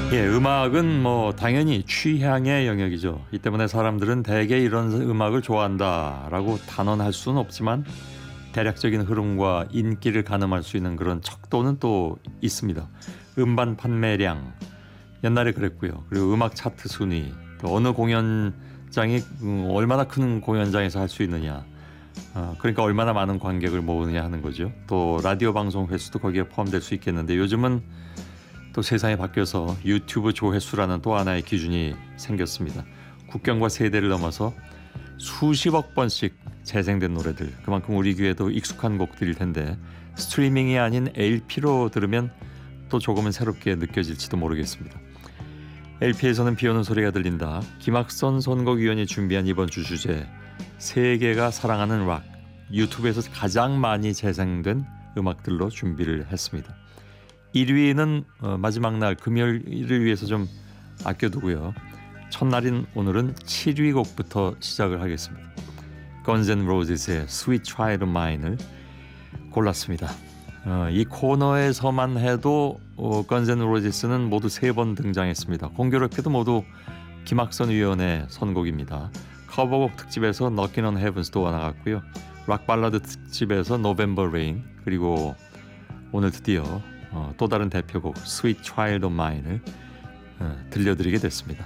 예, 음악은 뭐 당연히 취향의 영역이죠. 이 때문에 사람들은 대개 이런 음악을 좋아한다라고 단언할 수는 없지만 대략적인 흐름과 인기를 가늠할 수 있는 그런 척도는 또 있습니다. 음반 판매량 옛날에 그랬고요. 그리고 음악 차트 순위, 또 어느 공연장이 얼마나 큰 공연장에서 할 수 있느냐. 그러니까 얼마나 많은 관객을 모으느냐 하는 거죠. 또 라디오 방송 횟수도 거기에 포함될 수 있겠는데 요즘은 또 세상이 바뀌어서 유튜브 조회수라는 또 하나의 기준이 생겼습니다. 국경과 세대를 넘어서 수십억 번씩 재생된 노래들, 그만큼 우리 귀에도 익숙한 곡들일 텐데 스트리밍이 아닌 LP로 들으면 또 조금은 새롭게 느껴질지도 모르겠습니다. LP에서는 비오는 소리가 들린다. 김학선 선곡위원이 준비한 이번 주 주제, 세계가 사랑하는 락, 유튜브에서 가장 많이 재생된 음악들로 준비를 했습니다. 1위는 마지막 날 금요일을 위해서 좀 아껴두고요. 첫날인 오늘은 7위 곡부터 시작을 하겠습니다. Guns N' Roses의 Sweet Child of Mine을 골랐습니다. 이 코너에서만 해도 Guns N' Roses는 모두 3번 등장했습니다. 공교롭게도 모두 김학선 위원의 선곡입니다. 커버곡 특집에서 Knockin' on Heaven's Door 나갔고요. 락 발라드 특집에서 November Rain, 그리고 오늘 드디어 또 다른 대표곡 Sweet Child of Mine을 들려드리게 됐습니다.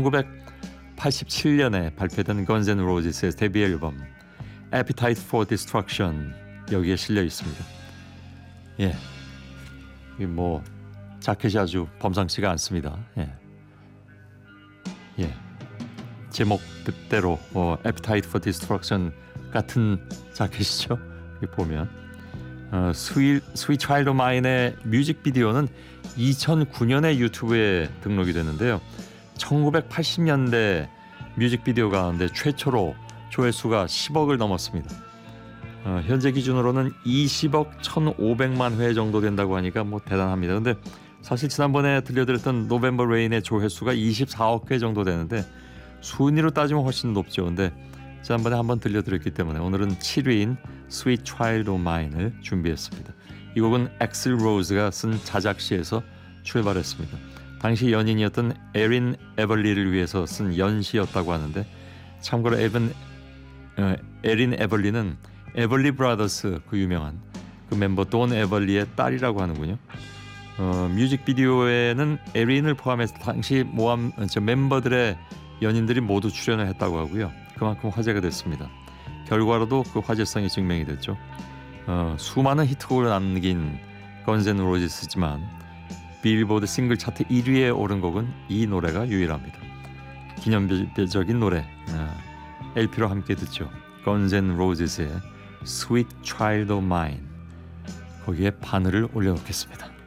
1987년에 발표된 Guns N' Roses의 데뷔 앨범 Appetite for Destruction, 여기에 실려 있습니다. 예, 뭐 자켓이 아주 범상치가 않습니다. 예, 제목대로 Appetite for Destruction 같은 자켓이죠. 보면 Sweet Child of Mine의 뮤직비디오는 2009년에 유튜브에 등록이 됐는데요. 1980년대 뮤직비디오 가운데 최초로 조회수가 10억을 넘었습니다. 현재 기준으로는 20억 1,500만 회 정도 된다고 하니까 뭐 대단합니다. 근데 사실 지난번에 들려드렸던 노벤버 레인의 조회수가 24억 회 정도 되는데 순위로 따지면 훨씬 높죠. 근데 지난번에 한번 들려드렸기 때문에 오늘은 7위인 Sweet Child of Mine을 준비했습니다. 이 곡은 엑셀 로즈가 쓴 자작시에서 출발했습니다. 당시 연인이었던 에린 에벌리를 위해서 쓴 연시였다고 하는데, 참고로 에린 에벌리는 에벌리 브라더스, 그 유명한 그 멤버 돈 에벌리의 딸이라고 하는군요. 뮤직비디오에는 에린을 포함해서 당시 모함 멤버들의 연인들이 모두 출연을 했다고 하고요. 그만큼 화제가 됐습니다. 결과로도 그 화제성이 증명이 됐죠. 수많은 히트곡을 남긴 Guns N' Roses지만 빌보드 싱글 차트 1위에 오른 곡은 이 노래가 유일합니다. 기념비적인 노래, LP로 함께 듣죠. Guns N' Roses의 Sweet Child of Mine, 거기에 바늘을 올려놓겠습니다.